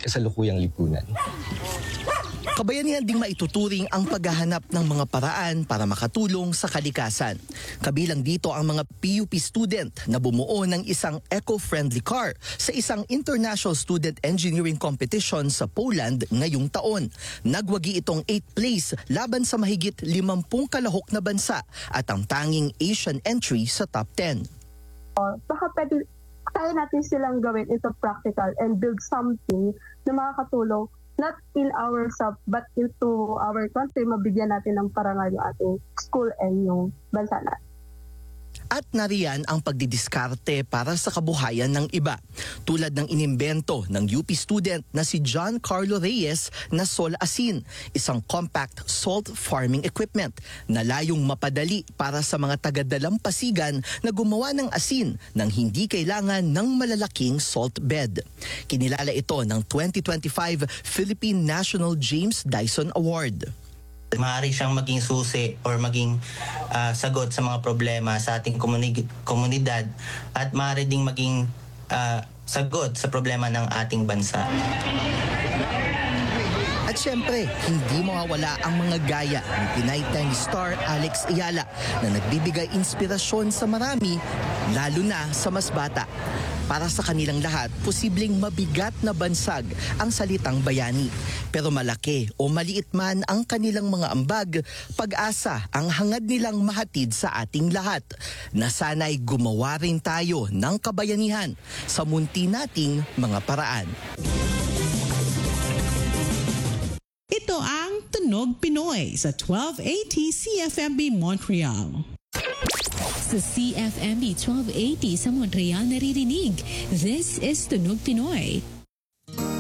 kasalukuyang lipunan. Kabayanihan ding maituturing ang paghahanap ng mga paraan para makatulong sa kalikasan. Kabilang dito ang mga PUP student na bumuo ng isang eco-friendly car sa isang International Student Engineering Competition sa Poland ngayong taon. Nagwagi itong 8th place laban sa mahigit 50 kalahok na bansa at ang tanging Asian entry sa top 10. Baka pwede kaya natin silang gawin ito practical and build something na makakatulong not in ourselves but into our country. Mabigyan natin ng parangal yung ating school and yung bansa natin. At nariyan ang pagdidiskarte para sa kabuhayan ng iba. Tulad ng inimbento ng UP student na si John Carlo Reyes na Sol Asin, isang compact salt farming equipment na layong mapadali para sa mga taga-dalampasigan na gumawa ng asin nang hindi kailangan ng malalaking salt bed. Kinilala ito ng 2025 Philippine National James Dyson Award. Maaari siyang maging susi or maging sagot sa mga problema sa ating komunidad at maaari ding maging sagot sa problema ng ating bansa. At syempre, hindi mawawala ang mga gaya ni Pinay tennis star Alex Ayala na nagbibigay inspirasyon sa marami, lalo na sa mas bata. Para sa kanilang lahat, posibleng mabigat na bansag ang salitang bayani. Pero malaki o maliit man ang kanilang mga ambag, pag-asa ang hangad nilang mahatid sa ating lahat. Na sana'y gumawa rin tayo ng kabayanihan sa munti nating mga paraan. Ito ang Tunog Pinoy sa 1280 CFMB Montreal. Sa CFMB 1280 sa Montreal naririnig, this is Tunog Pinoy.